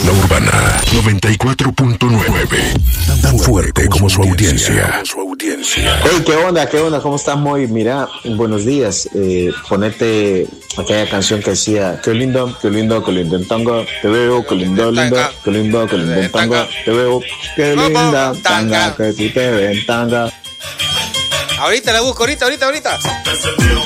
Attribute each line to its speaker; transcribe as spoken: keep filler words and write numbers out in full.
Speaker 1: La Urbana noventa y cuatro punto nueve. Tan fuerte como su audiencia.
Speaker 2: Hey, ¿qué onda? ¿Qué onda? ¿Cómo estás, Moy? Mira, buenos días. Eh, ponete aquella canción que decía: qué lindo, qué lindo, qué lindo en tanga, te veo, qué lindo, lindo, qué lindo, qué lindo en tanga, te veo, qué linda tanga, que tú te ves en tanga.
Speaker 3: Ahorita la busco, ahorita, ahorita, ahorita.